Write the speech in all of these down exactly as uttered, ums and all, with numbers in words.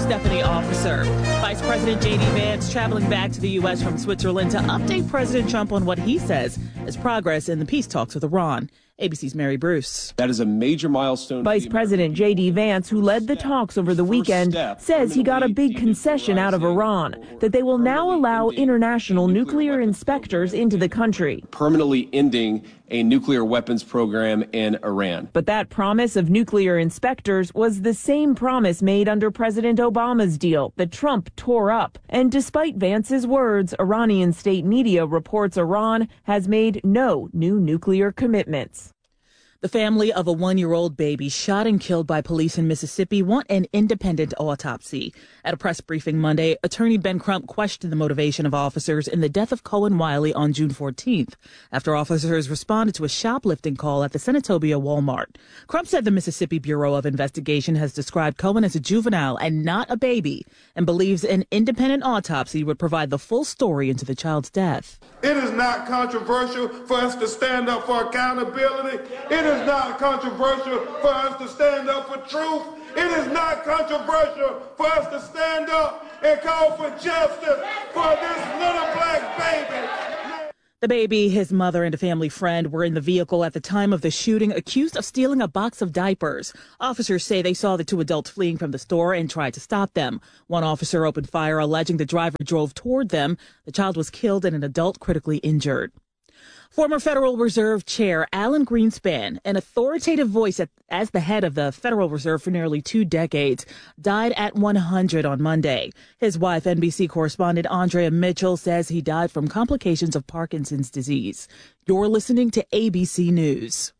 Stephanie Officer. Vice President J D Vance traveling back to the U S from Switzerland to update President Trump on what he says is progress in the peace talks with Iran. A B C's Mary Bruce. That is a major milestone. Vice President J D Vance, who led the talks over the weekend, says he got a big concession out of Iran, that they will now allow international nuclear inspectors into the country. Permanently ending a nuclear weapons program in Iran. But that promise of nuclear inspectors was the same promise made under President Obama's deal that Trump tore up. And despite Vance's words, Iranian state media reports Iran has made no new nuclear commitments. The family of a one-year-old baby shot and killed by police in Mississippi want an independent autopsy. At a press briefing Monday, attorney Ben Crump questioned the motivation of officers in the death of Cohen Wiley on June fourteenth, after officers responded to a shoplifting call at the Senatobia Walmart. Crump said the Mississippi Bureau of Investigation has described Cohen as a juvenile and not a baby, and believes an independent autopsy would provide the full story into the child's death. It is not controversial for us to stand up for accountability. It is not controversial for us to stand up for truth. It is not controversial for us to stand up and call for justice for this little black baby. The baby, his mother, and a family friend were in the vehicle at the time of the shooting, accused of stealing a box of diapers. Officers say they saw the two adults fleeing from the store and tried to stop them. One officer opened fire, alleging the driver drove toward them. The child was killed and an adult critically injured. Former Federal Reserve Chair Alan Greenspan, an authoritative voice at, as the head of the Federal Reserve for nearly two decades, died at one hundred on Monday. His wife, N B C correspondent Andrea Mitchell, says he died from complications of Parkinson's disease. You're listening to A B C News.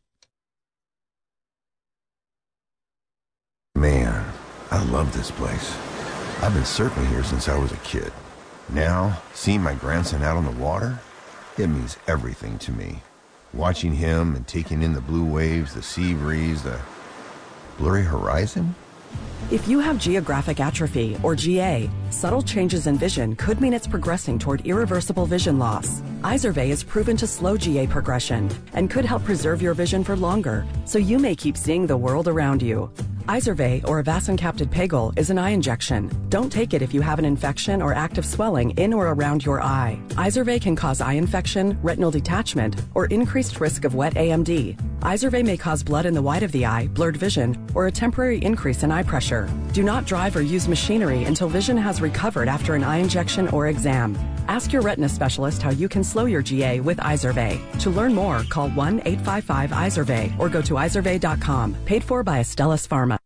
Man, I love this place. I've been surfing here since I was a kid. Now, seeing my grandson out on the water, it means everything to me. Watching him and taking in the blue waves, the sea breeze, the blurry horizon. If you have geographic atrophy, or G A, subtle changes in vision could mean it's progressing toward irreversible vision loss. Izervay is proven to slow G A progression and could help preserve your vision for longer, so you may keep seeing the world around you. Izervay, or avacincaptad pegol, is an eye injection. Don't take it if you have an infection or active swelling in or around your eye. Izervay can cause eye infection, retinal detachment, or increased risk of wet A M D. Izervay may cause blood in the white of the eye, blurred vision, or a temporary increase in eye pressure. Do not drive or use machinery until vision has recovered after an eye injection or exam. Ask your retina specialist how you can slow your G A with Izervay. To learn more, call one eight five five Izervay or go to izervay dot com. Paid for by Astellas Pharma.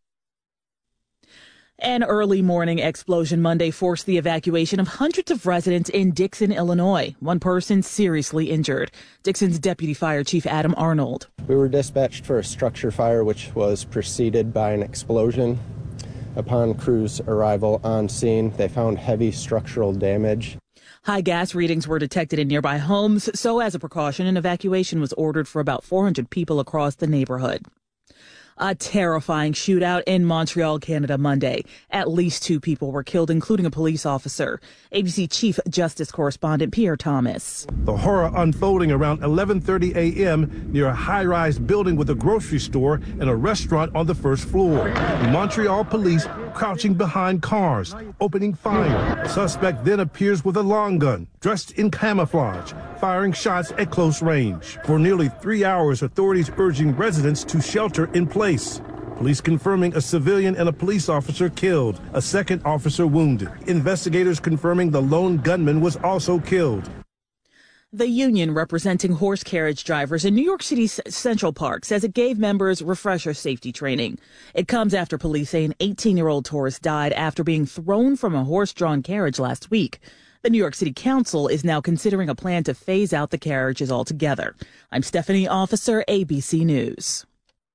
An early morning explosion Monday forced the evacuation of hundreds of residents in Dixon, Illinois. One person seriously injured. Dixon's Deputy Fire Chief Adam Arnold. We were dispatched for a structure fire, which was preceded by an explosion. Upon crew's arrival on scene, they found heavy structural damage. High gas readings were detected in nearby homes, so as a precaution, an evacuation was ordered for about four hundred people across the neighborhood. A terrifying shootout in Montreal, Canada, Monday. At least two people were killed, including a police officer. A B C Chief Justice Correspondent Pierre Thomas. The horror unfolding around eleven thirty a.m. near a high-rise building with a grocery store and a restaurant on the first floor. Montreal police crouching behind cars, opening fire. Suspect then appears with a long gun, dressed in camouflage, firing shots at close range. For nearly three hours, authorities urging residents to shelter in place. Police confirming a civilian and a police officer killed, a second officer wounded. Investigators confirming the lone gunman was also killed. The union representing horse carriage drivers in New York City's Central Park says it gave members refresher safety training. It comes after police say an eighteen-year-old tourist died after being thrown from a horse-drawn carriage last week. The New York City Council is now considering a plan to phase out the carriages altogether. I'm Stephanie Officer, A B C News.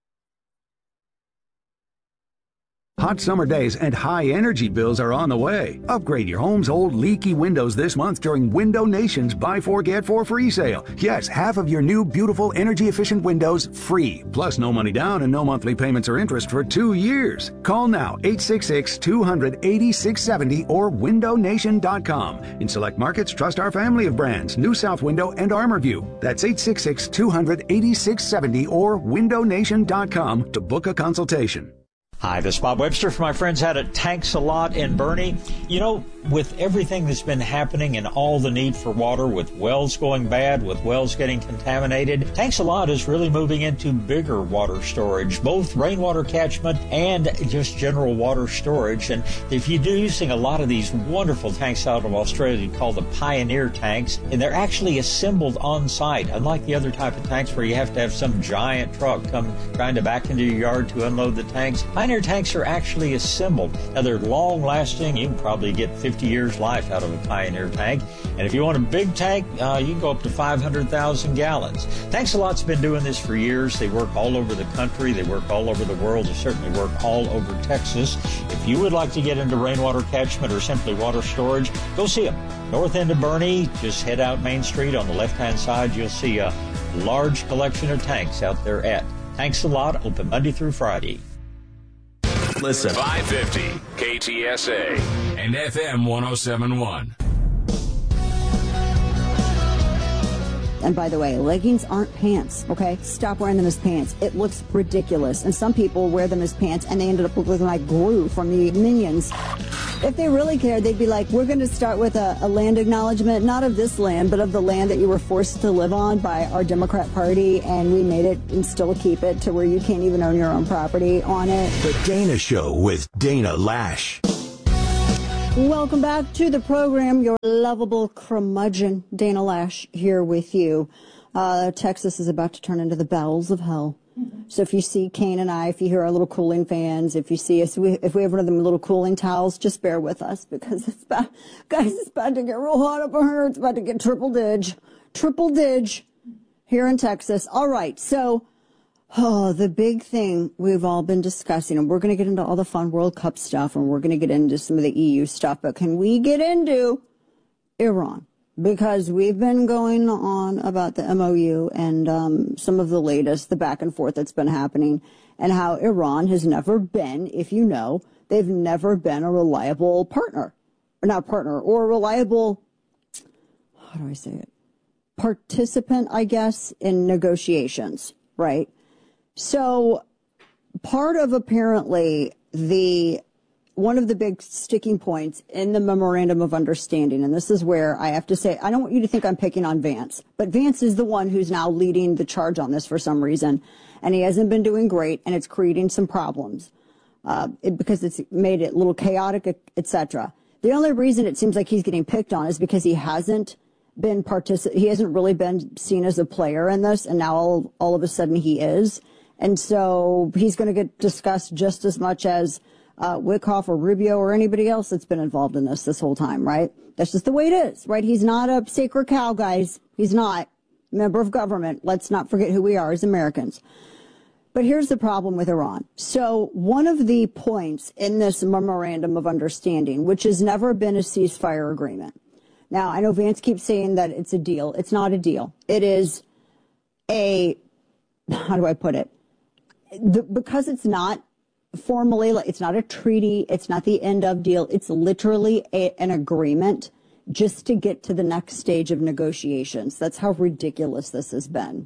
Hot summer days and high energy bills are on the way. Upgrade your home's old leaky windows this month during Window Nation's Buy Four Get Four free sale. Yes, half of your new beautiful energy efficient windows free. Plus no money down and no monthly payments or interest for two years. Call now eight six six, two hundred, eighty-six seventy or window nation dot com. In select markets, trust our family of brands, New South Window and ArmorView. That's eight six six, two hundred, eighty-six seventy or window nation dot com to book a consultation. Hi, this is Bob Webster from my friends out at Tanks a Lot in Bernie. You know, with everything that's been happening and all the need for water, with wells going bad, with wells getting contaminated, Tanks a Lot is really moving into bigger water storage, both rainwater catchment and just general water storage. And if you're using a lot of these wonderful tanks out of Australia called the Pioneer tanks, and they're actually assembled on site, unlike the other type of tanks where you have to have some giant truck come trying to back into your yard to unload the tanks. Pioneer tanks are actually assembled. Now, they're long-lasting. You can probably get fifty years life out of a Pioneer tank. And if you want a big tank, uh, you can go up to five hundred thousand gallons. Tanks a Lot's been doing this for years. They work all over the country. They work all over the world. They certainly work all over Texas. If you would like to get into rainwater catchment or simply water storage, go see them. North end of Bernie, just head out Main Street. On the left-hand side, you'll see a large collection of tanks out there at Tanks a Lot, open Monday through Friday. Listen. five fifty K T S A and F M one oh seven point one. And by the way, leggings aren't pants, okay? Stop wearing them as pants. It looks ridiculous. And some people wear them as pants and they ended up looking like Gru from the Minions. If they really cared, they'd be like, we're going to start with a, a land acknowledgement, not of this land, but of the land that you were forced to live on by our Democrat Party, and we made it and still keep it to where you can't even own your own property on it. The Dana Show with Dana Lash. Welcome back to the program. Your lovable curmudgeon, Dana Lash, here with you. Uh, Texas is about to turn into the bowels of hell. So if you see Kane and I, if you hear our little cooling fans, if you see us, we, if we have one of them little cooling towels, just bear with us because it's about, guys, it's about to get real hot up here. It's about to get triple dig, triple dig here in Texas. All right. So, oh, the big thing we've all been discussing, and we're going to get into all the fun World Cup stuff, and we're going to get into some of the E U stuff, but can we get into Iran? Because we've been going on about the M O U and um, some of the latest, the back and forth that's been happening, and how Iran has never been, if you know, they've never been a reliable partner, or not partner, or a reliable, how do I say it, participant, I guess, in negotiations, right? So part of apparently the one of the big sticking points in the memorandum of understanding, and this is where I have to say, I don't want you to think I'm picking on Vance, but Vance is the one who's now leading the charge on this for some reason, and he hasn't been doing great, and it's creating some problems uh, it, because it's made it a little chaotic, et cetera. The only reason it seems like he's getting picked on is because he hasn't been particip- he hasn't really been seen as a player in this, and now all, all of a sudden he is, and so he's going to get discussed just as much as Uh, Wickoff or Rubio or anybody else that's been involved in this this whole time, right? That's just the way it is, right? He's not a sacred cow, guys. He's not a member of government. Let's not forget who we are as Americans. But here's the problem with Iran. So one of the points in this memorandum of understanding, which has never been a ceasefire agreement. Now, I know Vance keeps saying that it's a deal. It's not a deal. It is a, how do I put it? The, because it's not formally, it's not a treaty, it's not the end of deal, it's literally a, an agreement just to get to the next stage of negotiations. That's how ridiculous this has been.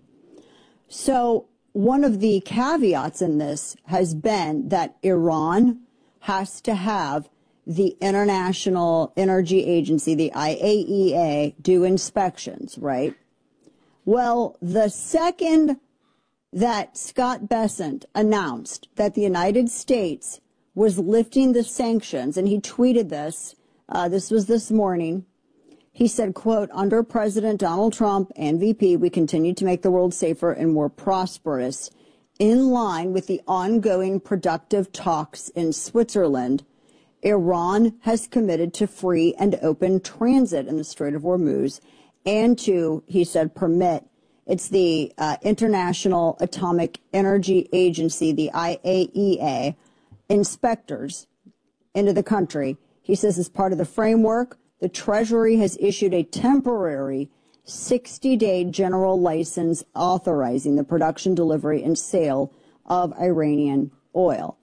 So one of the caveats in this has been that Iran has to have the International Energy Agency, the I A E A, do inspections, right? Well, the second that Scott Bessent announced that the United States was lifting the sanctions, and he tweeted this, uh, this was this morning. He said, quote, under President Donald Trump and V P, we continue to make the world safer and more prosperous. In line with the ongoing productive talks in Switzerland, Iran has committed to free and open transit in the Strait of Hormuz and to, he said, permit It's the uh, International Atomic Energy Agency, the I A E A, inspectors into the country. He says as part of the framework, the Treasury has issued a temporary sixty-day general license authorizing the production, delivery, and sale of Iranian oil.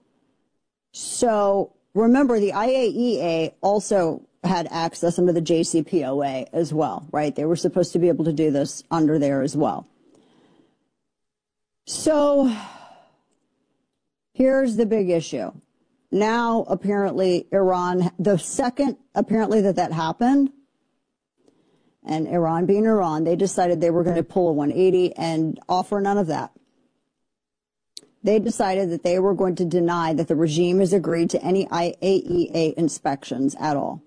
So remember, the I A E A also had access under the J C P O A as well, right? They were supposed to be able to do this under there as well. So here's the big issue. now apparently Iran, the second apparently that that happened, and Iran being Iran, they decided they were going to pull a one eighty and offer none of that. They decided that they were going to deny that the regime has agreed to any I A E A inspections at all.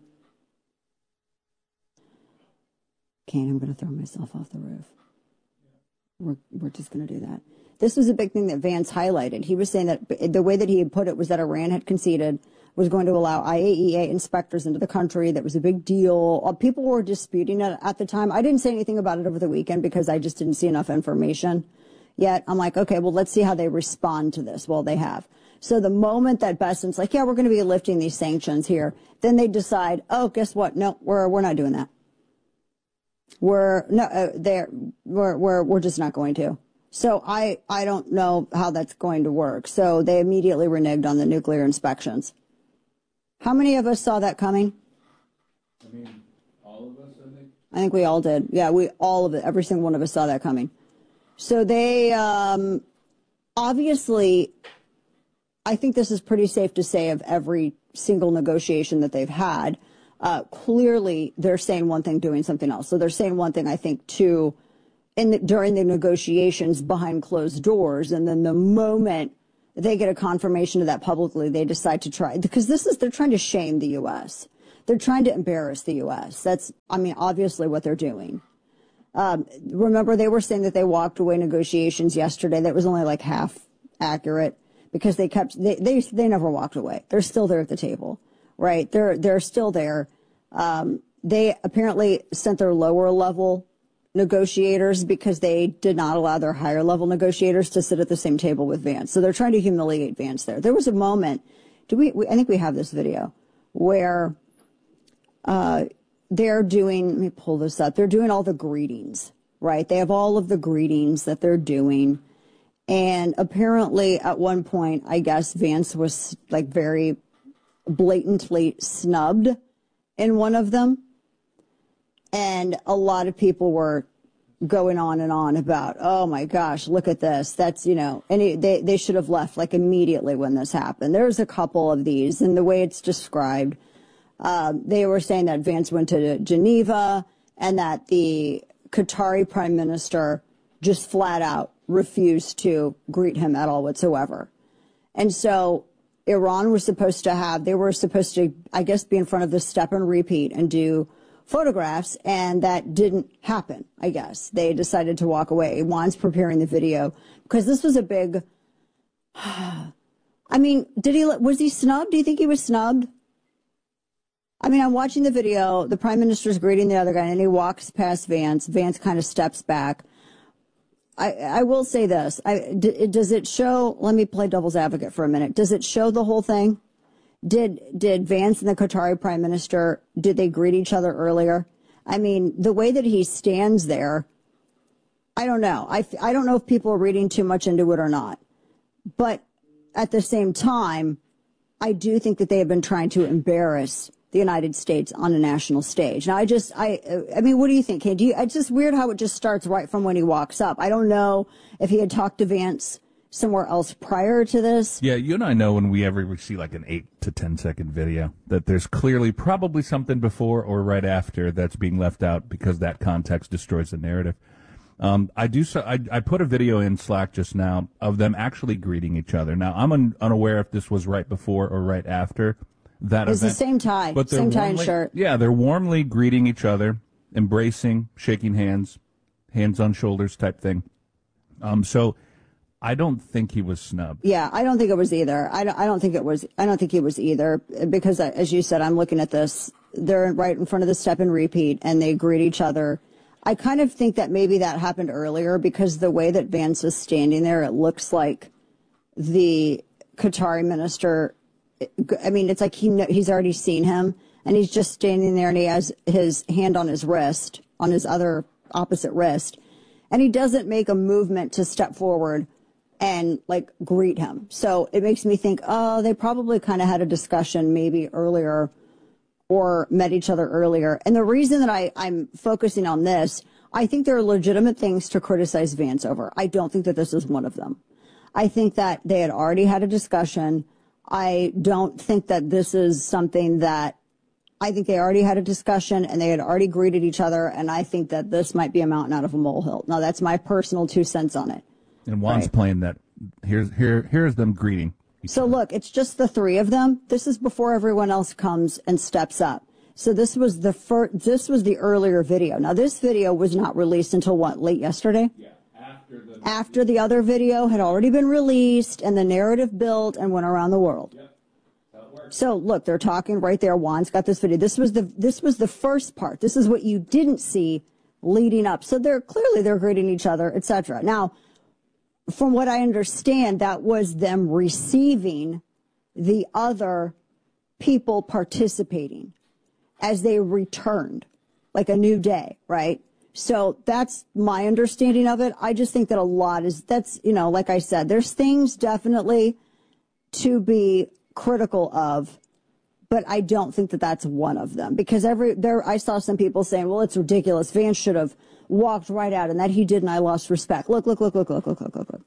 Kane, I'm going to throw myself off the roof. We're, we're just going to do that. This was a big thing that Vance highlighted. He was saying that the way that he had put it was that Iran had conceded, was going to allow I A E A inspectors into the country. That was a big deal. People were disputing it at the time. I didn't say anything about it over the weekend because I just didn't see enough information yet. I'm like, okay, well, let's see how they respond to this. Well, they have. So the moment that Besson's like, yeah, we're going to be lifting these sanctions here, then they decide, oh, guess what? No, we're we're not doing that. We're no, uh, they're we're we're we're just not going to. So I I don't know how that's going to work. So they immediately reneged on the nuclear inspections. How many of us saw that coming? I mean, all of us, I think. I think we all did. Yeah, we all of it. Every single one of us saw that coming. So they um, obviously, I think this is pretty safe to say of every single negotiation that they've had. Uh, clearly, they're saying one thing, doing something else. So they're saying one thing, I think, too, in the, during the negotiations behind closed doors, and then the moment they get a confirmation of that publicly, they decide to try, because this is, they're trying to shame the U S. They're trying to embarrass the U S. That's, I mean, obviously what they're doing. Um, remember, they were saying that they walked away negotiations yesterday. That was only like half accurate because they kept, they, they, they never walked away. They're still there at the table, right? They're, they're still there. Um, they apparently sent their lower level negotiators because they did not allow their higher level negotiators to sit at the same table with Vance. So they're trying to humiliate Vance there. There was a moment, do we, we I think we have this video where, uh, they're doing, let me pull this up. They're doing all the greetings, right? They have all of the greetings that they're doing. And apparently at one point, I guess Vance was like very blatantly snubbed in one of them. And a lot of people were going on and on about, oh my gosh, look at this. That's, you know, and it, they, they should have left like immediately when this happened. There's a couple of these, and the way it's described, uh, they were saying that Vance went to Geneva and that the Qatari prime minister just flat out refused to greet him at all whatsoever. And so Iran was supposed to have, they were supposed to, I guess, be in front of the step and repeat and do photographs, and that didn't happen, I guess. They decided to walk away. Juan's preparing the video because this was a big, I mean, did he, was he snubbed? Do you think he was snubbed? I mean, I'm watching the video. The prime minister's greeting the other guy, and he walks past Vance. Vance kind of steps back. I, I will say this. I, d- does it show, let me play devil's advocate for a minute. Does it show the whole thing? Did did Vance and the Qatari prime minister, did they greet each other earlier? I mean, the way that he stands there, I don't know. I, I don't know if people are reading too much into it or not. But at the same time, I do think that they have been trying to embarrass the United States on a national stage. Now, I just, I, I mean, what do you think, Kate? Do you, it's just weird how it just starts right from when he walks up. I don't know if he had talked to Vance somewhere else prior to this. Yeah, you and I know when we ever see like an eight to ten second video that there's clearly probably something before or right after that's being left out because that context destroys the narrative. Um, I do. So I, I put a video in Slack just now of them actually greeting each other. Now, I'm un, unaware if this was right before or right after that It's event. the same tie, but same tie warmly, and shirt. Yeah, they're warmly greeting each other, embracing, shaking hands, hands on shoulders type thing. Um, so I don't think he was snubbed. Yeah, I don't think it was either. I don't, I don't think it was, I don't think he was either because, as you said, I'm looking at this. They're right in front of the step and repeat and they greet each other. I kind of think that maybe that happened earlier because the way that Vance is standing there, it looks like the Qatari minister, I mean, it's like he he's already seen him and he's just standing there and he has his hand on his wrist, on his other opposite wrist, and he doesn't make a movement to step forward and like greet him. So it makes me think, oh, they probably kind of had a discussion maybe earlier or met each other earlier. And the reason that I, I'm focusing on this, I think there are legitimate things to criticize Vance over. I don't think that this is one of them. I think that they had already had a discussion. I don't think that this is something that, I think they already had a discussion and they had already greeted each other, and I think that this might be a mountain out of a molehill. Now, that's my personal two cents on it. And Juan's right. playing that. Here's here here's them greeting. So look, it's just the three of them. This is before everyone else comes and steps up. So this was the first, this was the earlier video. Now, this video was not released until what, late yesterday? Yeah, after the after the other video had already been released and the narrative built and went around the world. Yep. So look, they're talking right there. Juan's got this video. This was the this was the first part. This is what you didn't see leading up. So they're clearly they're greeting each other, et cetera. Now, from what I understand, that was them receiving the other people participating as they returned, like a new day, right? So that's my understanding of it. I just think that a lot is that's, you know, like I said, there's things definitely to be critical of, but I don't think that that's one of them, because every there I saw some people saying, well, it's ridiculous. Vance should have walked right out, and that he didn't. I lost respect. Look, look, look, look, look, look, look, look, look.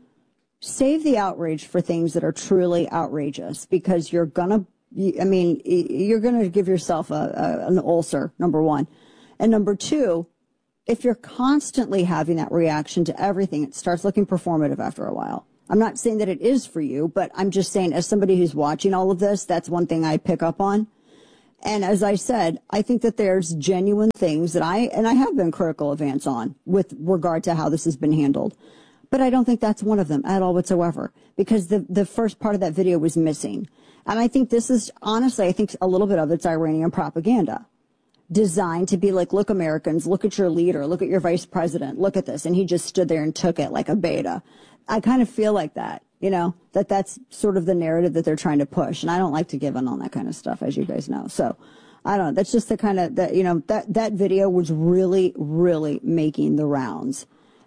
Save the outrage for things that are truly outrageous, because you're gonna, I mean, you're gonna give yourself a, a an ulcer, number one. And number two, if you're constantly having that reaction to everything, it starts looking performative after a while. I'm not saying that it is for you, but I'm just saying, as somebody who's watching all of this, that's one thing I pick up on. And as I said, I think that there's genuine things that I, and I have been critical of Vance on with regard to how this has been handled. But I don't think that's one of them at all whatsoever, because the, the first part of that video was missing. And I think this is, honestly, I think a little bit of it's Iranian propaganda designed to be like, look, Americans, look at your leader, look at your vice president, look at this. And he just stood there and took it like a beta. I kind of feel like that, you know, that that's sort of the narrative that they're trying to push. And I don't like to give in on that kind of stuff, as you guys know. So I don't know. That's just the kind of that, you know, that, that video was really, really making the rounds,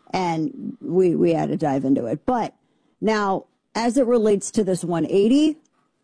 and we, we had to dive into it. But now, as it relates to this one eighty,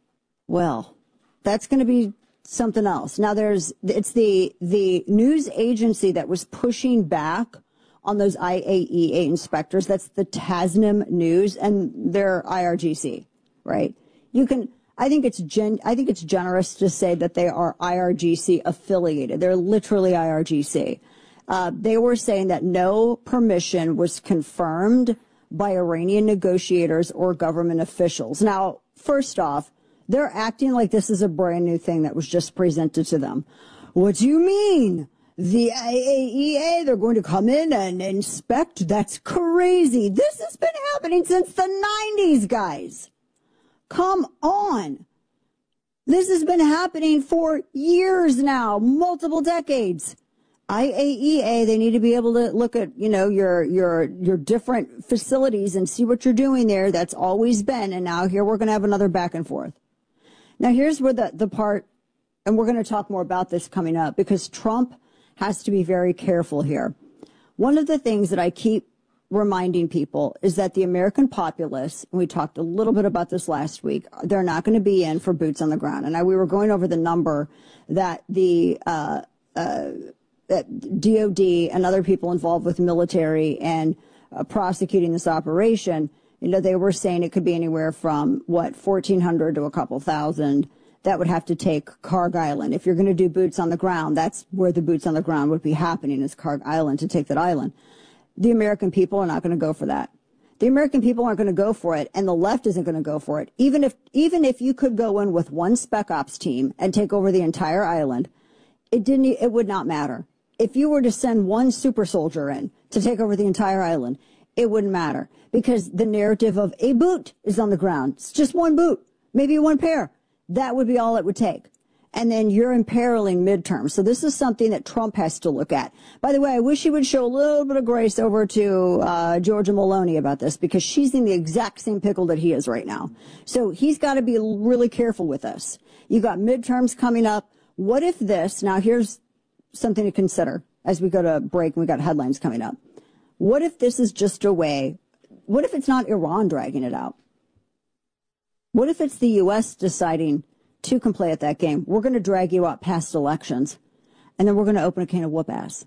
well, that's going to be something else. Now there's, it's the, the news agency that was pushing back on those I A E A inspectors. That's the Tasnim News, and they're I R G C, right? You can, I think it's gen, I think it's generous to say that they are I R G C affiliated. They're literally I R G C. Uh, they were saying that no permission was confirmed by Iranian negotiators or government officials. Now, first off, they're acting like this is a brand new thing that was just presented to them. What do you mean? The I A E A, they're going to come in and inspect? That's crazy. This has been happening since the nineties, guys. Come on. This has been happening for years now, multiple decades. I A E A, they need to be able to look at, you know, your your your different facilities and see what you're doing there. That's always been. And now here we're going to have another back and forth. Now, here's where the, the part, and we're going to talk more about this coming up, because Trump has to be very careful here. One of the things that I keep reminding people is that the American populace, and we talked a little bit about this last week, they're not going to be in for boots on the ground. And I, we were going over the number that the uh, uh, that D O D and other people involved with military and uh, prosecuting this operation, you know, they were saying it could be anywhere from, what, fourteen hundred to a couple thousand that would have to take Karg Island. If you're going to do boots on the ground, that's where the boots on the ground would be happening, is Karg Island, to take that island. The American people are not going to go for that. The American people aren't going to go for it, and the left isn't going to go for it. Even if, even if you could go in with one spec ops team and take over the entire island, it didn't, it would not matter. If you were to send one super soldier in to take over the entire island, it wouldn't matter, because the narrative of a boot is on the ground. It's just one boot, maybe one pair. That would be all it would take. And then you're imperiling midterms. So this is something that Trump has to look at. By the way, I wish he would show a little bit of grace over to uh, Georgia Maloney about this, because she's in the exact same pickle that he is right now. So he's got to be really careful with this. You got midterms coming up. What if this, now here's something to consider as we go to break, and we got headlines coming up. What if this is just a way, what if it's not Iran dragging it out? What if it's the U S deciding two can play at that game? We're going to drag you out past elections, and then we're going to open a can of whoop ass.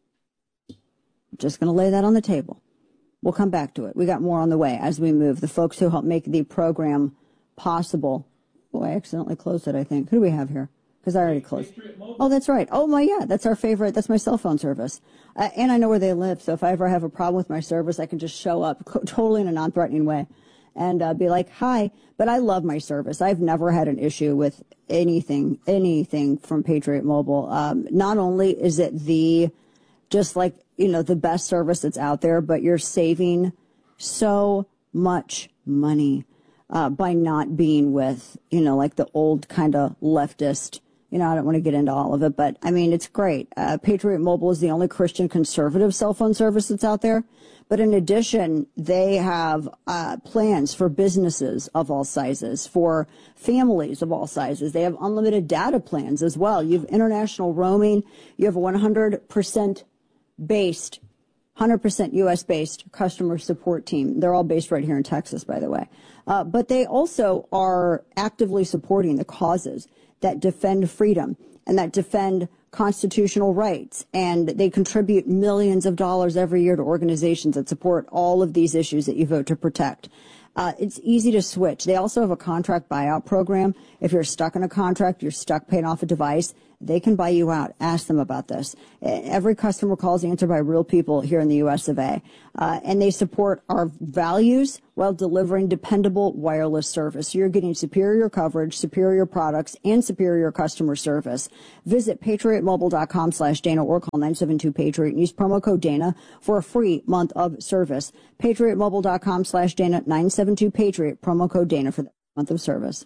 Just going to lay that on the table. We'll come back to it. We got more on the way as we move. The folks who help make the program possible. Oh, I accidentally closed it, I think. Who do we have here? Because I already closed. Oh, that's right. Oh, my, yeah, that's our favorite. That's my cell phone service. Uh, and I know where they live, so if I ever have a problem with my service, I can just show up co- totally in a non-threatening way and uh, be like, hi. But I love my service. I've never had an issue with anything, anything from Patriot Mobile. Um, not only is it the, just like, you know, the best service that's out there, but you're saving so much money uh, by not being with, you know, like the old kind of leftist. You know, I don't want to get into all of it, but I mean, it's great. Uh, Patriot Mobile is the only Christian conservative cell phone service that's out there. But in addition, they have uh, plans for businesses of all sizes, for families of all sizes. They have unlimited data plans as well. You have international roaming. You have a one hundred percent based, one hundred percent U S based customer support team. They're all based right here in Texas, by the way. Uh, but they also are actively supporting the causes that defend freedom and that defend constitutional rights. And they contribute millions of dollars every year to organizations that support all of these issues that you vote to protect. Uh, it's easy to switch. They also have a contract buyout program. If you're stuck in a contract, you're stuck paying off a device, they can buy you out. Ask them about this. Every customer call is answered by real people here in the U S of A. Uh, and they support our values while delivering dependable wireless service. So you're getting superior coverage, superior products, and superior customer service. Visit patriotmobile.com slash Dana or call nine seven two Patriot and use promo code Dana for a free month of service. patriotmobile.com slash Dana, nine seven two Patriot, promo code Dana for the month of service.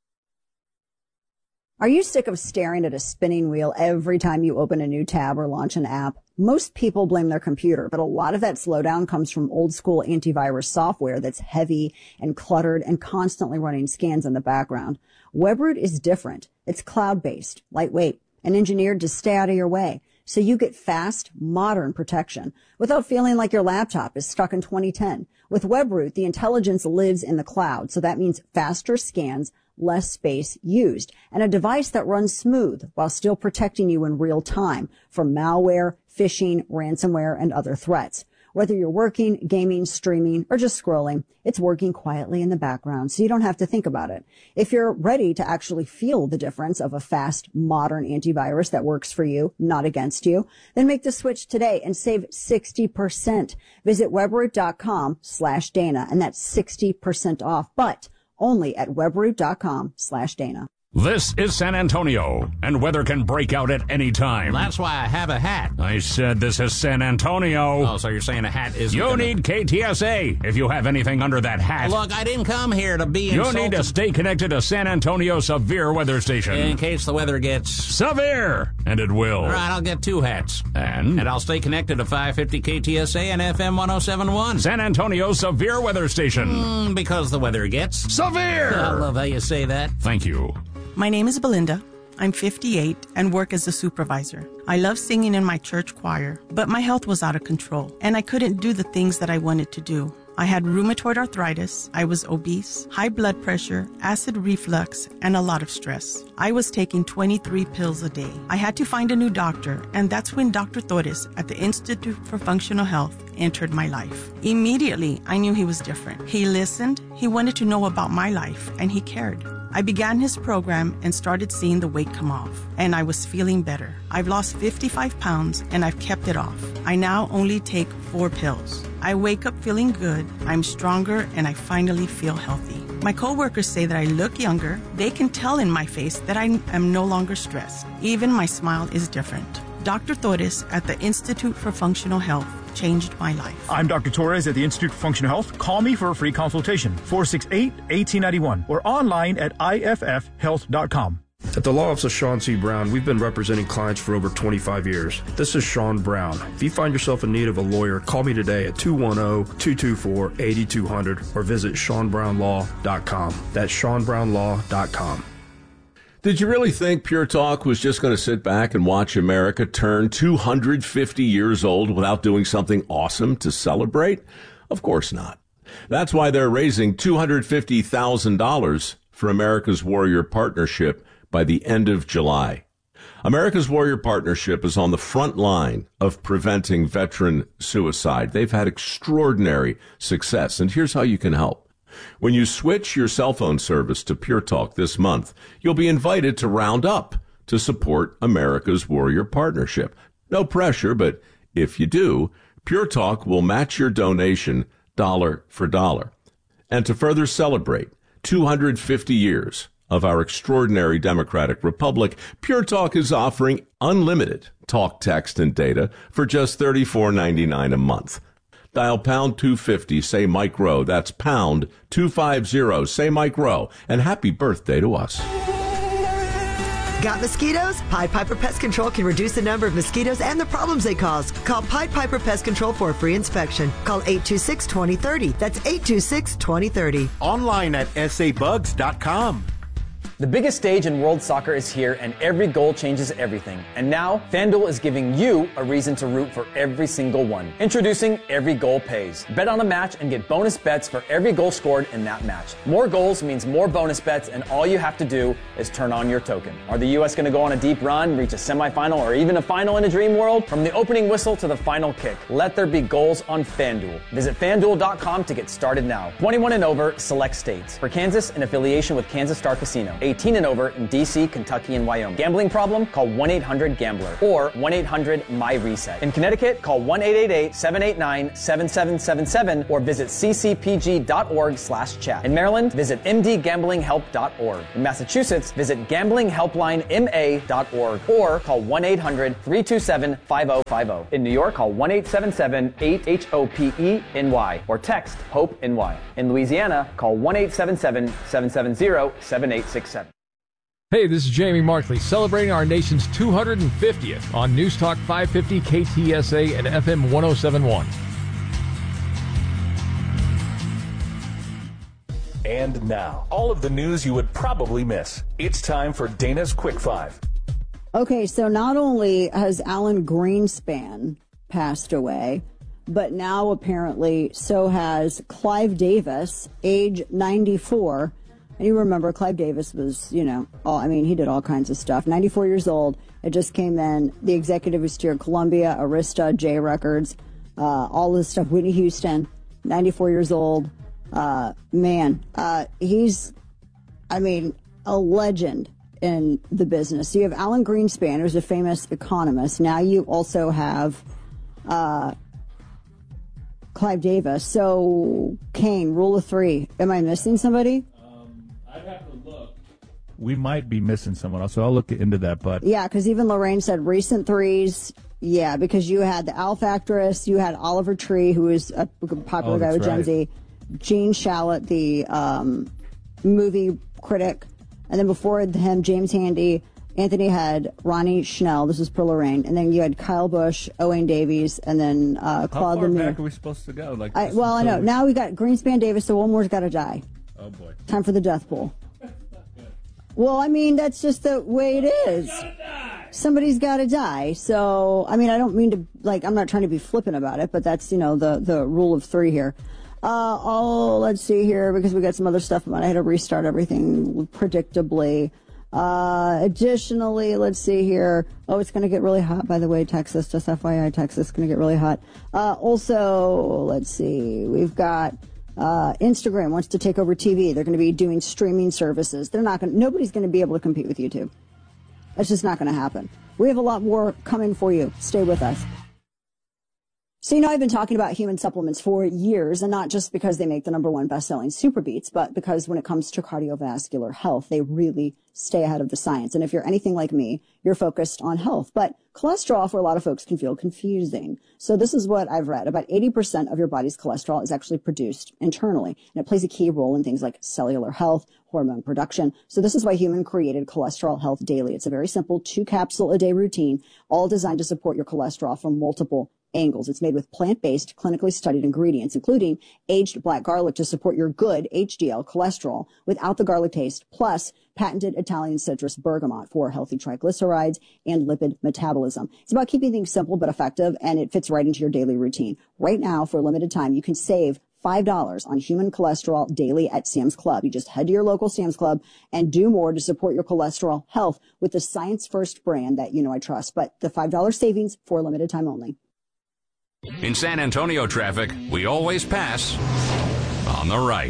Are you sick of staring at a spinning wheel every time you open a new tab or launch an app? Most people blame their computer, but a lot of that slowdown comes from old school antivirus software that's heavy and cluttered and constantly running scans in the background. Webroot is different. It's cloud-based, lightweight, and engineered to stay out of your way. So you get fast, modern protection without feeling like your laptop is stuck in twenty ten. With Webroot, the intelligence lives in the cloud, so that means faster scans, less space used, and a device that runs smooth while still protecting you in real time from malware, phishing, ransomware, and other threats. Whether you're working, gaming, streaming, or just scrolling, it's working quietly in the background, so you don't have to think about it. If you're ready to actually feel the difference of a fast, modern antivirus that works for you, not against you, then make the switch today and save sixty percent. Visit webroot.com slash Dana, and that's sixty percent off, but only at webroot.com slash Dana. This is San Antonio, and weather can break out at any time. That's why I have a hat. I said this is San Antonio. Oh, so you're saying a hat isn't You gonna... need K T S A if you have anything under that hat. Look, I didn't come here to be You insulted. need to stay connected to San Antonio Severe Weather Station. In case the weather gets... severe, and it will. All right, I'll get two hats. And? And I'll stay connected to five fifty K T S A and F M one oh seven point one. San Antonio Severe Weather Station. Mm, because the weather gets... severe! I love how you say that. Thank you. My name is Belinda. I'm fifty-eight and work as a supervisor. I love singing in my church choir, but my health was out of control, and I couldn't do the things that I wanted to do. I had rheumatoid arthritis, I was obese, high blood pressure, acid reflux, and a lot of stress. I was taking twenty-three pills a day. I had to find a new doctor, and that's when Doctor Torres at the Institute for Functional Health entered my life. Immediately, I knew he was different. He listened, he wanted to know about my life, and he cared. I began his program and started seeing the weight come off, and I was feeling better. I've lost fifty-five pounds, and I've kept it off. I now only take four pills. I wake up feeling good, I'm stronger, and I finally feel healthy. My coworkers say that I look younger. They can tell in my face that I am no longer stressed. Even my smile is different. Doctor Torres at the Institute for Functional Health changed my life. I'm Doctor Torres at the Institute for Functional Health. Call me for a free consultation, four six eight, one eight nine one, or online at I F F health dot com. At the Law Office of Sean C. Brown, we've been representing clients for over twenty-five years. This is Sean Brown. If you find yourself in need of a lawyer, call me today at two one zero, two two four, eight two zero zero or visit sean brown law dot com. That's sean brown law dot com. Did you really think Pure Talk was just going to sit back and watch America turn two hundred fifty years old without doing something awesome to celebrate? Of course not. That's why they're raising two hundred fifty thousand dollars for America's Warrior Partnership by the end of July. America's Warrior Partnership is on the front line of preventing veteran suicide. They've had extraordinary success, and here's how you can help. When you switch your cell phone service to Pure Talk this month, you'll be invited to round up to support America's Warrior Partnership. No pressure, but if you do, Pure Talk will match your donation dollar for dollar. And to further celebrate two hundred fifty years of our extraordinary democratic republic, Pure Talk is offering unlimited talk, text, and data for just thirty-four ninety-nine a month. Dial pound two fifty, say Mike Rowe. That's pound two fifty, say Mike Rowe. And happy birthday to us. Got mosquitoes? Pied Piper Pest Control can reduce the number of mosquitoes and the problems they cause. Call Pied Piper Pest Control for a free inspection. Call eight two six, two zero three zero. That's eight two six, two zero three zero. Online at s a bugs dot com. The biggest stage in world soccer is here, and every goal changes everything. And now, FanDuel is giving you a reason to root for every single one. Introducing Every Goal Pays. Bet on a match and get bonus bets for every goal scored in that match. More goals means more bonus bets, and all you have to do is turn on your token. Are the U S going to go on a deep run, reach a semifinal, or even a final in a dream world? From the opening whistle to the final kick, let there be goals on FanDuel. Visit FanDuel dot com to get started now. twenty-one and over, select states. For Kansas, in affiliation with Kansas Star Casino. eighteen and over in D C, Kentucky, and Wyoming. Gambling problem? Call one eight hundred gambler or one eight hundred M Y reset. In Connecticut, call one eight eight eight, seven eight nine, seven seven seven seven or visit c c p g dot org slash chat. In Maryland, visit m d gambling help dot org. In Massachusetts, visit gambling helpline m a dot org or call one eight hundred, three two seven, five zero five zero. In New York, call one eight seven seven, eight H O P E N Y or text HOPE N Y. In Louisiana, call one eight seven seven, seven seven zero, seven eight six seven. Hey, this is Jamie Markley, celebrating our nation's two hundred fiftieth on News Talk five fifty K T S A and F M one oh seven point one. And now, all of the news you would probably miss. It's time for Dana's Quick Five. Okay, so not only has Alan Greenspan passed away, but now apparently so has Clive Davis, age ninety-four. And you remember Clive Davis was, you know, all, I mean, he did all kinds of stuff. ninety-four years old. It just came in. The executive who steered Columbia, Arista, J Records, uh, all this stuff. Whitney Houston, ninety-four years old. Uh, man, uh, he's, I mean, a legend in the business. So you have Alan Greenspan, who's a famous economist. Now you also have uh, Clive Davis. So, Kane, rule of three. Am I missing somebody? I'd have to look. We might be missing someone else, so I'll look into that. But yeah, because even Lorraine said recent threes. Yeah, because you had the Alf actress, you had Oliver Tree, who is a popular oh, guy with Gen right. Z, Gene Shalit, the um, movie critic, and then before him, James Handy. Anthony had Ronnie Schnell. This is per Lorraine, and then you had Kyle Busch, Owain Davies, and then uh, Claude how far Lemieux. back are we supposed to go? Like, I, well, I know. Now we got Greenspan, Davis, so one more's got to die. Oh boy! Time for the death pool. Well, I mean, that's just the way it is. Somebody's got to die. So, I mean, I don't mean to, like, I'm not trying to be flippant about it, but that's, you know, the, the rule of three here. Uh, oh, let's see here, because we got some other stuff. I had to restart everything predictably. Uh, additionally, let's see here. Oh, it's going to get really hot, by the way, Texas. Just F Y I, Texas is going to get really hot. Uh, also, let's see. We've got... Uh, Instagram wants to take over T V. They're going to be doing streaming services. They're not going. Nobody's going to be able to compete with YouTube. That's just not going to happen. We have a lot more coming for you. Stay with us. So, you know, I've been talking about human supplements for years, and not just because they make the number one best-selling Super Beats, but because when it comes to cardiovascular health, they really stay ahead of the science. And if you're anything like me, you're focused on health. But cholesterol, for a lot of folks, can feel confusing. So this is what I've read. About eighty percent of your body's cholesterol is actually produced internally, and it plays a key role in things like cellular health, hormone production. So this is why Human created Cholesterol Health Daily. It's a very simple two-capsule-a-day routine, all designed to support your cholesterol from multiple angles. It's made with plant-based, clinically studied ingredients, including aged black garlic to support your good H D L cholesterol without the garlic taste, plus patented Italian citrus bergamot for healthy triglycerides and lipid metabolism. It's about keeping things simple but effective, and it fits right into your daily routine. Right now, for a limited time, you can save five dollars on Human Cholesterol Daily at Sam's Club. You just head to your local Sam's Club and do more to support your cholesterol health with the Science First brand that you know I trust. But the five dollars savings for a limited time only. In San Antonio traffic, we always pass on the right.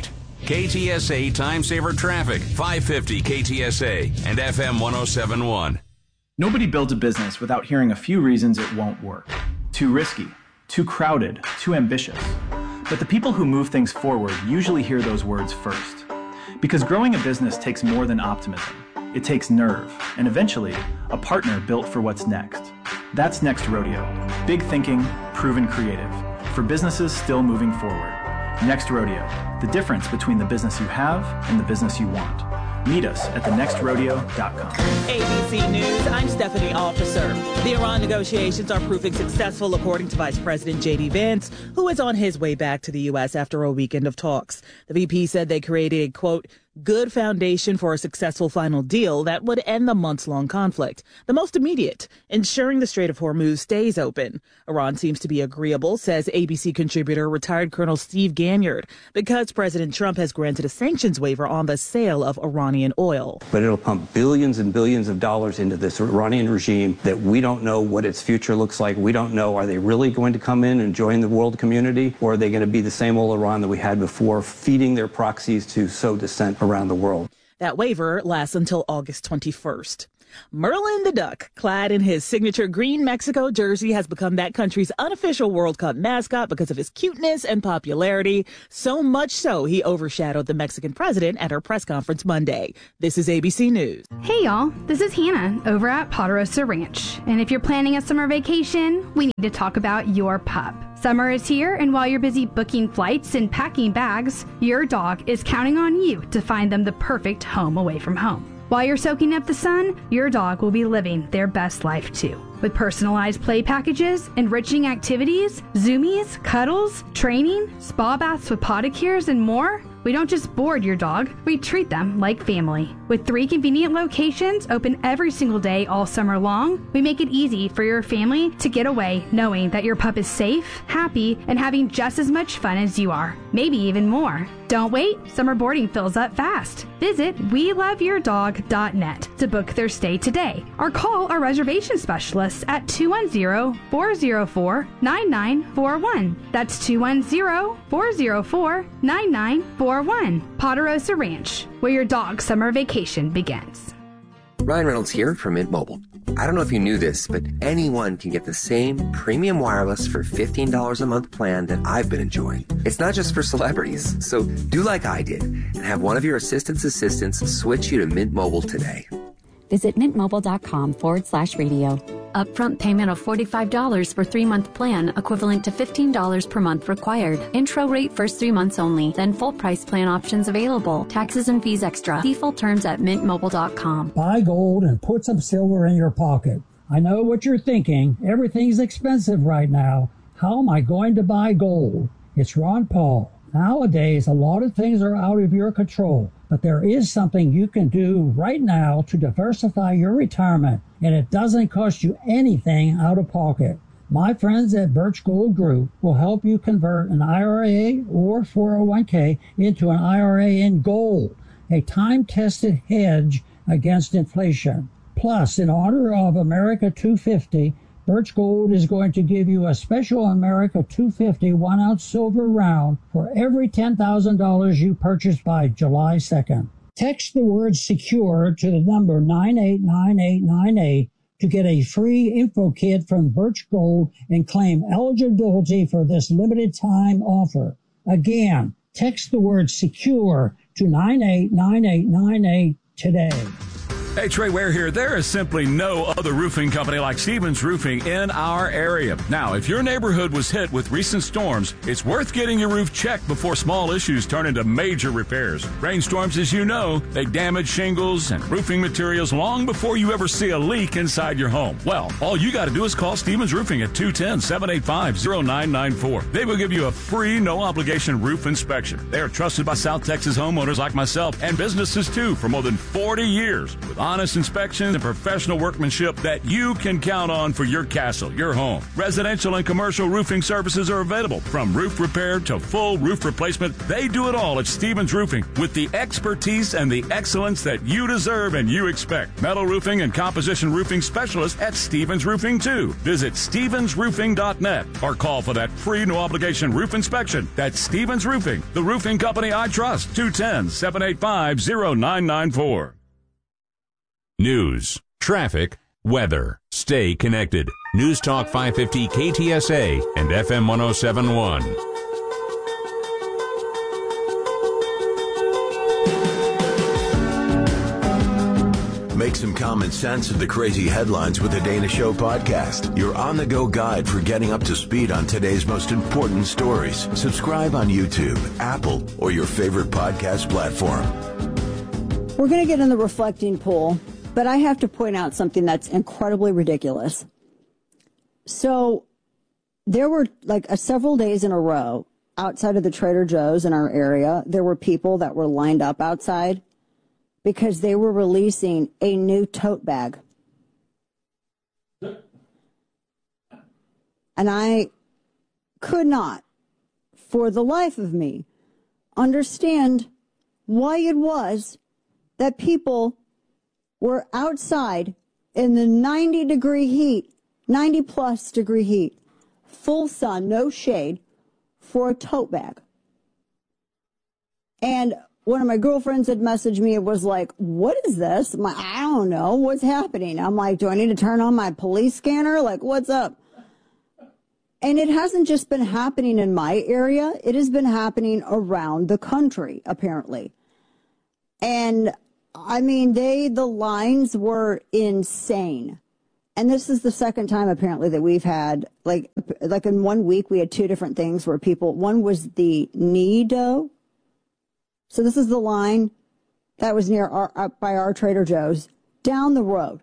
K T S A Time Saver Traffic, five fifty K T S A and F M one oh seven point one. Nobody builds a business without hearing a few reasons it won't work. Too risky, too crowded, too ambitious. But the people who move things forward usually hear those words first. Because growing a business takes more than optimism. It takes nerve, and eventually, a partner built for what's next. That's Next Rodeo. Big thinking, proven creative. For businesses still moving forward. Next Rodeo. The difference between the business you have and the business you want. Meet us at the next rodeo dot com. A B C News, I'm Stephanie Officer. The Iran negotiations are proving successful, according to Vice President J D Vance, who is on his way back to the U S after a weekend of talks. The V P said they created a, quote, good foundation for a successful final deal that would end the months-long conflict. The most immediate, ensuring the Strait of Hormuz stays open. Iran seems to be agreeable, says A B C contributor retired Colonel Steve Ganyard, because President Trump has granted a sanctions waiver on the sale of Iranian oil. But it'll pump billions and billions of dollars into this Iranian regime that we don't know what its future looks like. We don't know, are they really going to come in and join the world community, or are they going to be the same old Iran that we had before, feeding their proxies to sow dissent around the world? That waiver lasts until August twenty-first. Merlin the Duck, clad in his signature green Mexico jersey, has become that country's unofficial World Cup mascot because of his cuteness and popularity. So much so, he overshadowed the Mexican president at her press conference Monday. This is A B C News. Hey, y'all. This is Hannah over at Ponderosa Ranch. And if you're planning a summer vacation, we need to talk about your pup. Summer is here, and while you're busy booking flights and packing bags, your dog is counting on you to find them the perfect home away from home. While you're soaking up the sun, your dog will be living their best life too. With personalized play packages, enriching activities, zoomies, cuddles, training, spa baths with pedicures, and more, we don't just board your dog, we treat them like family. With three convenient locations open every single day all summer long, we make it easy for your family to get away knowing that your pup is safe, happy, and having just as much fun as you are, maybe even more. Don't wait, summer boarding fills up fast. Visit we love your dog dot net to book their stay today, or call our reservation specialists at two one zero, four zero four, nine nine four one. That's two one zero, four zero four, nine nine four one. Ponderosa Ranch, where your dog's summer vacation begins. Ryan Reynolds here from Mint Mobile. I don't know if you knew this, but anyone can get the same premium wireless for fifteen dollars a month plan that I've been enjoying. It's not just for celebrities, so do like I did and have one of your assistant's assistants switch you to Mint Mobile today. Visit mintmobile.com forward slash radio. Upfront payment of forty-five dollars for three-month plan, equivalent to fifteen dollars per month required. Intro rate first three months only, then full price plan options available. Taxes and fees extra. See full terms at mint mobile dot com. Buy gold and put some silver in your pocket. I know what you're thinking. Everything's expensive right now. How am I going to buy gold? It's Ron Paul. Nowadays, a lot of things are out of your control, but there is something you can do right now to diversify your retirement, and it doesn't cost you anything out of pocket. My friends at Birch Gold Group will help you convert an I R A or four oh one k into an I R A in gold, a time-tested hedge against inflation. Plus, in honor of America two fifty, Birch Gold is going to give you a special America two fifty one-ounce silver round for every ten thousand dollars you purchase by July second. Text the word SECURE to the number nine eight nine eight nine eight to get a free info kit from Birch Gold and claim eligibility for this limited time offer. Again, text the word SECURE to nine eight nine eight nine eight today. Hey, Trey Ware here. There is simply no other roofing company like Stevens Roofing in our area. Now, if your neighborhood was hit with recent storms, it's worth getting your roof checked before small issues turn into major repairs. Rainstorms, as you know, they damage shingles and roofing materials long before you ever see a leak inside your home. Well, all you got to do is call Stevens Roofing at two one zero, seven eight five, zero nine nine four. They will give you a free, no-obligation roof inspection. They are trusted by South Texas homeowners like myself and businesses, too, for more than forty years with Honest inspections and professional workmanship that you can count on for your castle, your home. Residential and commercial roofing services are available. From roof repair to full roof replacement, they do it all at Stevens Roofing with the expertise and the excellence that you deserve and you expect. Metal roofing and composition roofing specialists at Stevens Roofing too. Visit stevens roofing dot net or call for that free no obligation roof inspection. That's Stevens Roofing, the roofing company I trust. two one zero, seven eight five, zero nine nine four. News, traffic, weather. Stay connected. News Talk five fifty K T S A and F M one oh seven point one. Make some common sense of the crazy headlines with the Dana Show podcast. Your on-the-go guide for getting up to speed on today's most important stories. Subscribe on YouTube, Apple, or your favorite podcast platform. We're going to get in the reflecting pool, but I have to point out something that's incredibly ridiculous. So there were like a, several days in a row outside of the Trader Joe's in our area, there were people that were lined up outside because they were releasing a new tote bag. And I could not, for the life of me, understand why it was that people were outside in the ninety degree heat, ninety plus degree heat, full sun, no shade, for a tote bag. And one of my girlfriends had messaged me. It was like, what is this? I'm like, I don't know. What's happening? I'm like, do I need to turn on my police scanner? Like, what's up? And it hasn't just been happening in my area. It has been happening around the country, apparently. And I mean, they, the lines were insane. And this is the second time, apparently, that we've had, like, like in one week, we had two different things where people, one was the Nido. So this is the line that was near our, up by our Trader Joe's, down the road.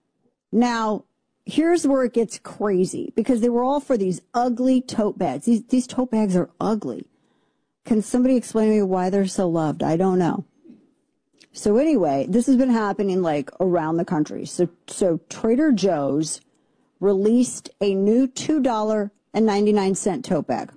Now, here's where it gets crazy, because they were all for these ugly tote bags. These, these tote bags are ugly. Can somebody explain to me why they're so loved? I don't know. So anyway, this has been happening like around the country. So, so Trader Joe's released a new two dollars and ninety-nine cents tote bag.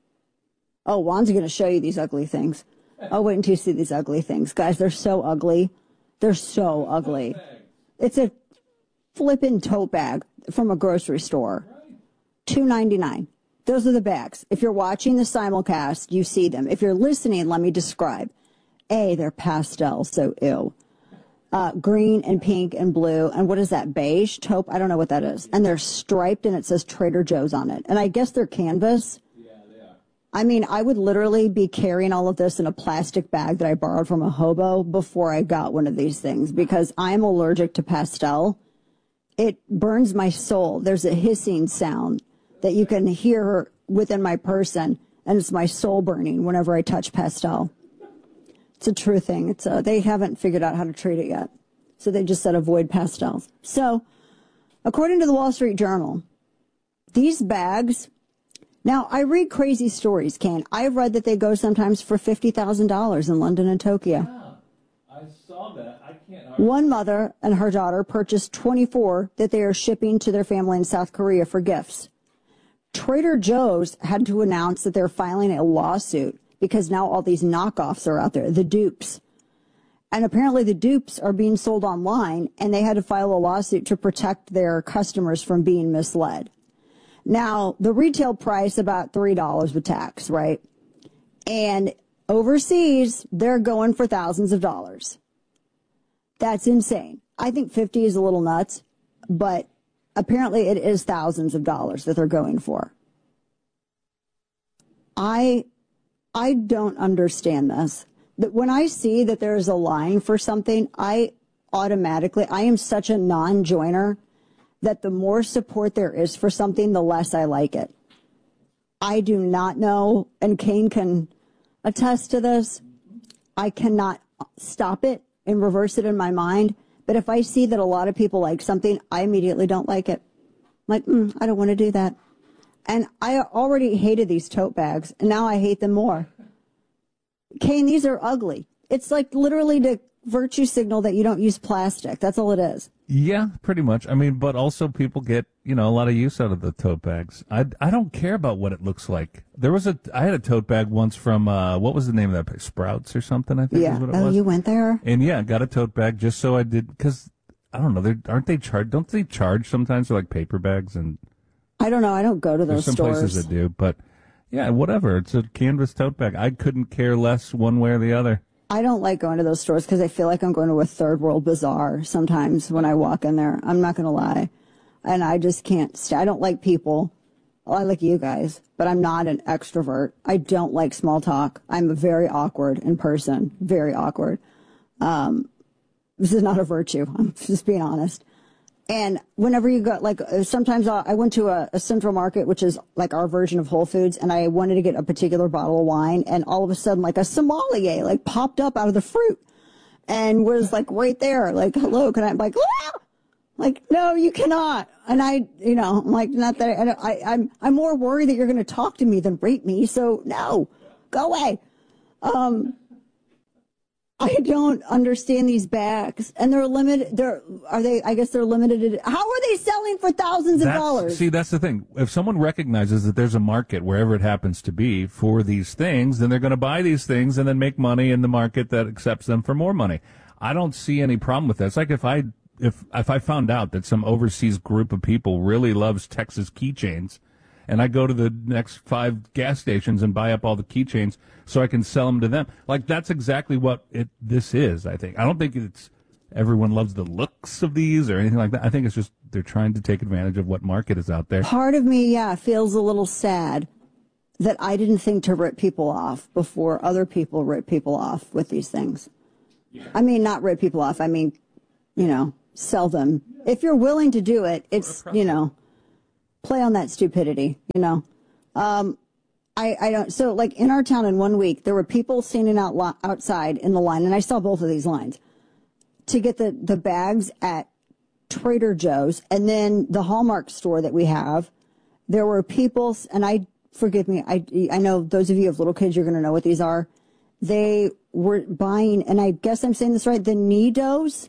Oh, Juan's going to show you these ugly things. Oh, wait until you see these ugly things. Guys, they're so ugly. They're so ugly. It's a flippin' tote bag from a grocery store. two ninety-nine. Those are the bags. If you're watching the simulcast, you see them. If you're listening, let me describe. A, they're pastel, so ew. Uh, green and pink and blue. And what is that? Beige? Taupe? I don't know what that is. And they're striped and it says Trader Joe's on it. And I guess they're canvas. Yeah, they are. I mean, I would literally be carrying all of this in a plastic bag that I borrowed from a hobo before I got one of these things, because I'm allergic to pastel. It burns my soul. There's a hissing sound that you can hear within my person, and it's my soul burning whenever I touch pastel. It's a true thing. It's a, they haven't figured out how to treat it yet. So they just said avoid pastels. So, according to the Wall Street Journal, these bags, now I read crazy stories, Kane. I've read that they go sometimes for fifty thousand dollars in London and Tokyo. Yeah, I saw that. I can't. One mother and her daughter purchased twenty-four that they are shipping to their family in South Korea for gifts. Trader Joe's had to announce that they're filing a lawsuit because now all these knockoffs are out there, the dupes. And apparently the dupes are being sold online, and they had to file a lawsuit to protect their customers from being misled. Now, the retail price, about three dollars with tax, right? And overseas, they're going for thousands of dollars. That's insane. I think fifty is a little nuts, but apparently it is thousands of dollars that they're going for. I... I don't understand this. That when I see that there's a line for something, I automatically, I am such a non-joiner that the more support there is for something, the less I like it. I do not know, and Kane can attest to this, I cannot stop it and reverse it in my mind. But if I see that a lot of people like something, I immediately don't like it. I'm like, mm, I don't want to do that. And I already hated these tote bags, and now I hate them more. Kane, these are ugly. It's like literally to virtue signal that you don't use plastic. That's all it is. Yeah, pretty much. I mean, but also people get, you know, a lot of use out of the tote bags. I, I don't care about what it looks like. There was a, I had a tote bag once from, uh, what was the name of that place? Sprouts or something, I think Yeah. is what it Oh, was. you went there? And yeah, got a tote bag just so I did, because, I don't know, they're, aren't they charged, don't they charge sometimes for like paper bags? And I don't know. I don't go to there's those some stores. places that do, but yeah, whatever. It's a canvas tote bag. I couldn't care less one way or the other. I don't like going to those stores because I feel like I'm going to a third world bazaar sometimes when I walk in there. I'm not going to lie. And I just can't stay. I don't like people. Well, I like you guys, but I'm not an extrovert. I don't like small talk. I'm very awkward in person. Very awkward. Um, this is not a virtue. I'm just being honest. And whenever you go, like, uh, sometimes I, I went to a, a Central Market, which is like our version of Whole Foods, and I wanted to get a particular bottle of wine, and all of a sudden, like, a sommelier, like, popped up out of the fruit and was, like, right there, like, hello, can I, I'm like, ah! Like, no, you cannot. And I, you know, I'm like, not that, I, I, I'm, I'm more worried that you're going to talk to me than rate me, so no, go away. Um, I don't understand these bags, and they're limited. They're are they? I guess they're limited. How are they selling for thousands of That's, dollars? see, that's the thing. If someone recognizes that there's a market wherever it happens to be for these things, then they're going to buy these things and then make money in the market that accepts them for more money. I don't see any problem with that. It's like if I if if I found out that some overseas group of people really loves Texas keychains, and I go to the next five gas stations and buy up all the keychains so I can sell them to them. Like, that's exactly what it this is, I think. I don't think it's everyone loves the looks of these or anything like that. I think it's just they're trying to take advantage of what market is out there. Part of me, yeah, feels a little sad that I didn't think to rip people off before other people rip people off with these things. Yeah. I mean, not rip people off. I mean, you know, sell them. If you're willing to do it, it's, you know, play on that stupidity, you know. Um, I, I don't, so like in our town in one week, there were people standing out lo- outside in the line, and I saw both of these lines, to get the, the bags at Trader Joe's, and then the Hallmark store that we have. There were people, and I, forgive me, I, I know those of you who have little kids, you're going to know what these are. They were buying, and I guess I'm saying this right, the Needos.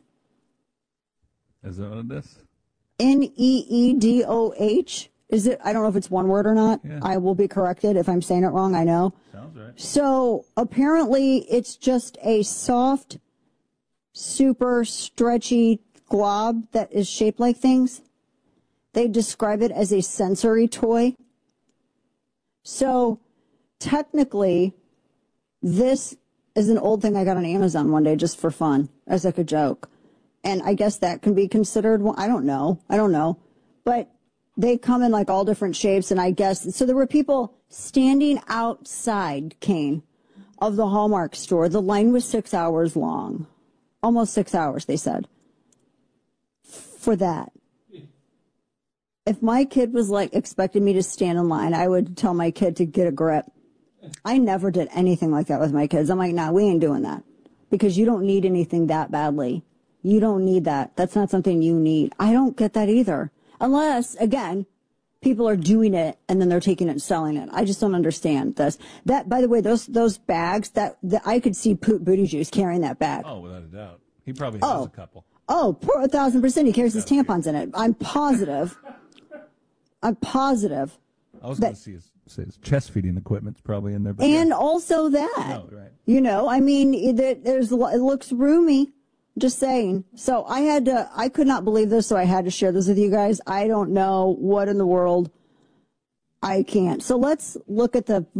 Is that what it is? N E E D O H. Is it? I don't know if it's one word or not. Yeah. I will be corrected if I'm saying it wrong. I know. Sounds right. So apparently it's just a soft, super stretchy glob that is shaped like things. They describe it as a sensory toy. So technically, this is an old thing I got on Amazon one day just for fun, as like a joke. And I guess that can be considered, well, I don't know. I don't know. But they come in like all different shapes. And I guess, so there were people standing outside, Kane, of the Hallmark store. The line was six hours long. Almost six hours, they said. For that. If my kid was like expecting me to stand in line, I would tell my kid to get a grip. I never did anything like that with my kids. I'm like, nah, we ain't doing that. Because you don't need anything that badly. You don't need that. That's not something you need. I don't get that either. Unless, again, people are doing it and then they're taking it and selling it. I just don't understand this. That, by the way, those those bags, that, that I could see Poot Booty Juice carrying that bag. Oh, without a doubt. He probably has oh. a couple. Oh, poor a thousand percent. He carries his tampons in it. I'm positive. I'm positive. I was going to see his, say his chest feeding equipment's probably in there. But and yeah. also that. No, right. You know, I mean, it, there's it looks roomy. Just saying. So I had to, I could not believe this, so I had to share this with you guys. I don't know what in the world. I can't. So let's look at the,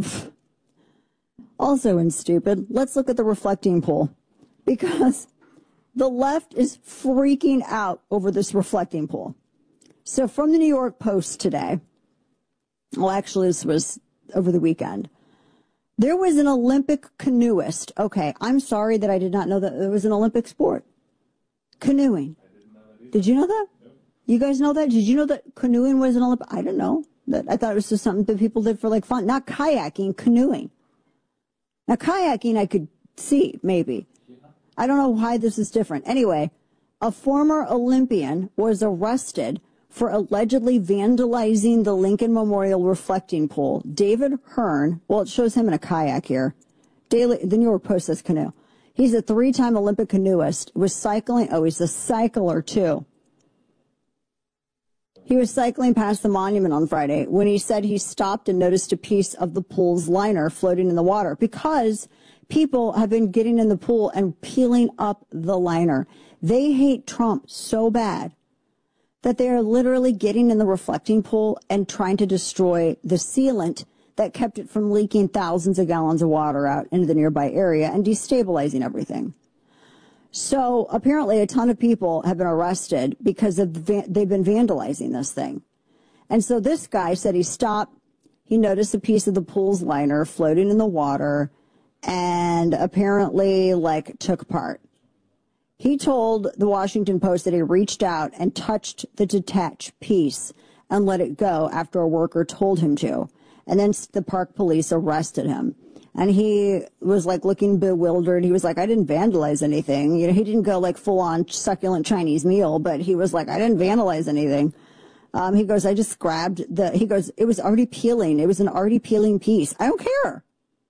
also in stupid, let's look at the reflecting pool. Because the left is freaking out over this reflecting pool. So from the New York Post today, well, actually, this was over the weekend. There was an Olympic canoeist. Okay, I'm sorry that I did not know that there was an Olympic sport. Canoeing. Did you know that? You guys know that? Did you know that canoeing was an Olympic? I don't know. That I thought it was just something that people did for like fun. Not kayaking, canoeing. Now kayaking I could see, maybe. I don't know why this is different. Anyway, a former Olympian was arrested for allegedly vandalizing the Lincoln Memorial reflecting pool. David Hearn, well, it shows him in a kayak here. Daily, the New York Post says canoe. He's a three-time Olympic canoeist, was cycling. Oh, he's a cycler, too. He was cycling past the monument on Friday when he said he stopped and noticed a piece of the pool's liner floating in the water because people have been getting in the pool and peeling up the liner. They hate Trump so bad that they are literally getting in the reflecting pool and trying to destroy the sealant that kept it from leaking thousands of gallons of water out into the nearby area and destabilizing everything. So apparently a ton of people have been arrested because of they've been vandalizing this thing. And so this guy said he stopped, he noticed a piece of the pool's liner floating in the water and apparently like took part. He told the Washington Post that he reached out and touched the detached piece and let it go after a worker told him to. And then the park police arrested him. And he was like looking bewildered. He was like, I didn't vandalize anything. You know, he didn't go like full on succulent Chinese meal, but he was like, I didn't vandalize anything. Um, he goes, I just grabbed the, he goes, it was already peeling. It was an already peeling piece. I don't care.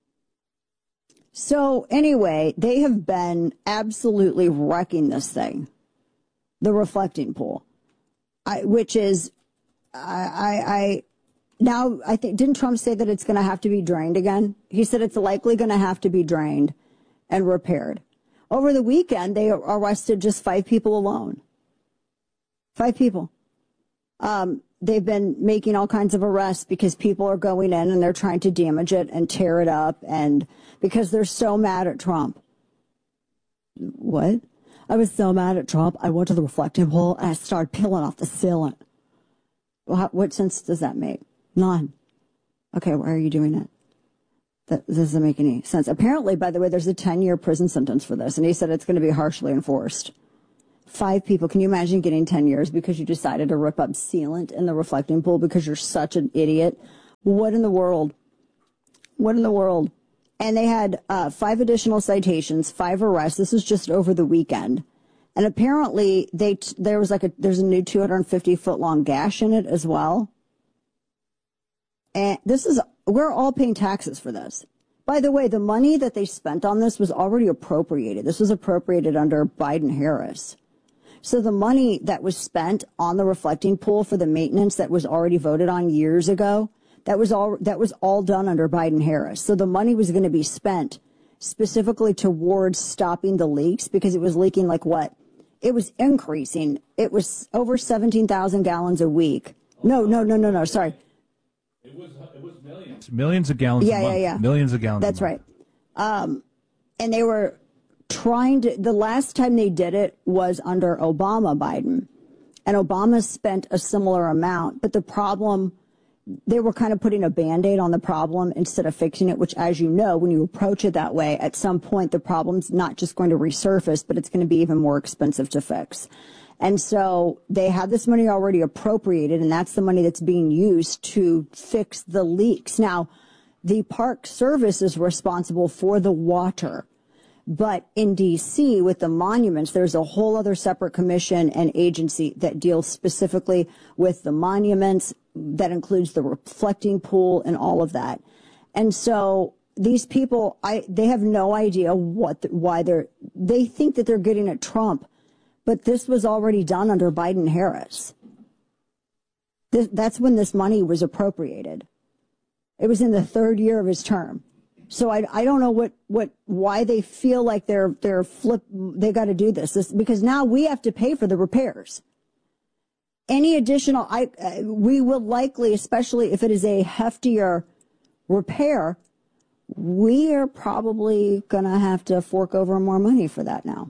So anyway, they have been absolutely wrecking this thing, the reflecting pool, I, which is, I, I, I Now, I think, didn't Trump say that it's going to have to be drained again? He said it's likely going to have to be drained and repaired. Over the weekend, they arrested just five people alone. Five people. Um, they've been making all kinds of arrests because people are going in and they're trying to damage it and tear it up, and because they're so mad at Trump. What? I was so mad at Trump, I went to the reflecting pool and I started peeling off the sealant. Well, what sense does that make? None. Okay, why are you doing it? That doesn't make any sense. Apparently, by the way, there's a ten-year prison sentence for this, and he said it's going to be harshly enforced. Five people. Can you imagine getting ten years because you decided to rip up sealant in the reflecting pool because you're such an idiot? What in the world? What in the world? And they had uh, five additional citations, five arrests. This was just over the weekend. And apparently, they t- there was like a there's a new two hundred fifty foot long gash in it as well. And this is, we're all paying taxes for this. By the way, the money that they spent on this was already appropriated. This was appropriated under Biden-Harris. So the money that was spent on the reflecting pool for the maintenance that was already voted on years ago, that was all, that was all done under Biden-Harris. So the money was going to be spent specifically towards stopping the leaks because it was leaking like what? It was increasing. It was over seventeen thousand gallons a week. No, no, no, no, no, sorry. It was, it was millions. Millions of gallons yeah, a month. Yeah, yeah. Millions of gallons That's a month. right. Um, and they were trying to, the last time they did it was under Obama Biden. And Obama spent a similar amount. But the problem, they were kind of putting a Band-Aid on the problem instead of fixing it, which, as you know, when you approach it that way, at some point the problem's not just going to resurface, but it's going to be even more expensive to fix. And so they had this money already appropriated, and that's the money that's being used to fix the leaks. Now, the Park Service is responsible for the water. But in D C, with the monuments, there's a whole other separate commission and agency that deals specifically with the monuments. That includes the reflecting pool and all of that. And so these people, I they have no idea what the, why they're, they think that they're getting at Trump. But this was already done under Biden-Harris. This, that's when this money was appropriated. It was in the third year of his term. So I, I don't know what, what, why they feel like they're, they're flip, they got to do this. This, because now we have to pay for the repairs. Any additional, I, uh, we will likely, especially if it is a heftier repair, we are probably going to have to fork over more money for that now.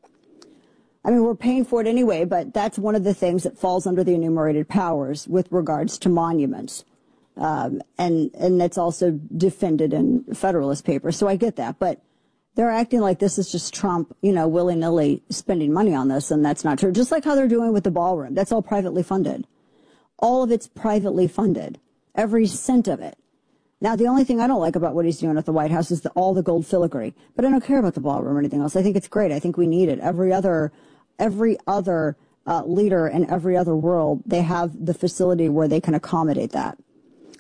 I mean, we're paying for it anyway, but that's one of the things that falls under the enumerated powers with regards to monuments. Um, and, and that's also defended in Federalist Papers. So I get that, but they're acting like this is just Trump, you know, willy-nilly spending money on this, and that's not true. Just like how they're doing with the ballroom. That's all privately funded. All of it's privately funded. Every cent of it. Now, the only thing I don't like about what he's doing at the White House is the, all the gold filigree. But I don't care about the ballroom or anything else. I think it's great. I think we need it. Every other, every other uh, leader in every other world, they have the facility where they can accommodate that.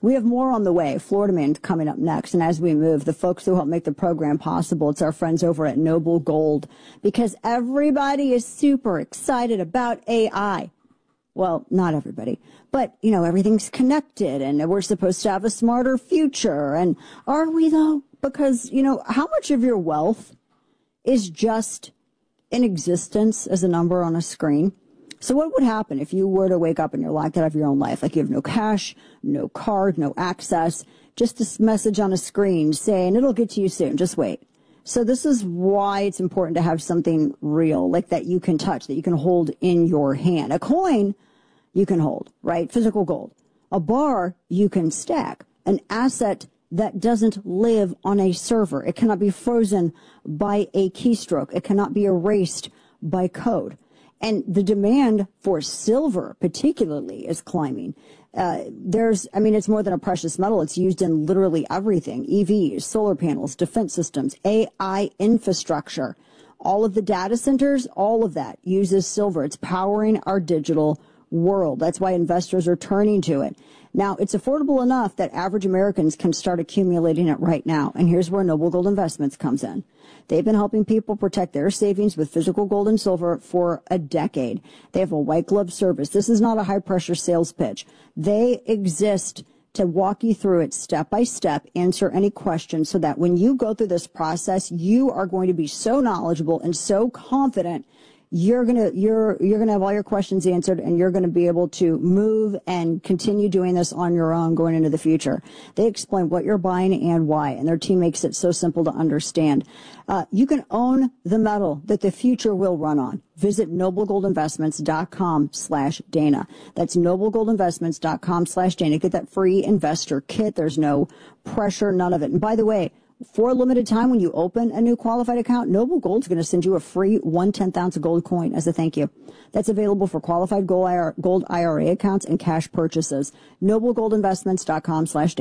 We have more on the way. Florida Man coming up next. And as we move, the folks who help make the program possible, it's our friends over at Noble Gold, because everybody is super excited about A I. Well, not everybody, but, you know, everything's connected and we're supposed to have a smarter future. And are we, though? Because, you know, how much of your wealth is just in existence as a number on a screen? So what would happen if you were to wake up and you're locked out of your own life? Like you have no cash, no card, no access, just this message on a screen saying it'll get to you soon. Just wait. So this is why it's important to have something real, like that you can touch, that you can hold in your hand. A coin you can hold, right? Physical gold. A bar you can stack. An asset that doesn't live on a server. It cannot be frozen by a keystroke. It cannot be erased by code. And the demand for silver particularly is climbing. Uh, there's, I mean, it's more than a precious metal. It's used in literally everything. E Vs, solar panels, defense systems, A I infrastructure. All of the data centers, all of that uses silver. It's powering our digital world. That's why investors are turning to it. Now, it's affordable enough that average Americans can start accumulating it right now. And here's where Noble Gold Investments comes in. They've been helping people protect their savings with physical gold and silver for a decade. They have a white glove service. This is not a high pressure sales pitch. They exist to walk you through it step by step, answer any questions so that when you go through this process, you are going to be so knowledgeable and so confident You're gonna you're you're gonna have all your questions answered, and you're gonna be able to move and continue doing this on your own going into the future. They explain what you're buying and why, and their team makes it so simple to understand. Uh, you can own the metal that the future will run on. Visit noblegoldinvestments.com slash Dana. That's noblegoldinvestments.com slash Dana. Get that free investor kit. There's no pressure, none of it. And by the way, for a limited time, when you open a new qualified account, Noble Gold's going to send you a free one tenth ounce of gold coin as a thank you. That's available for qualified gold I R A accounts and cash purchases. noblegoldinvestments.com slash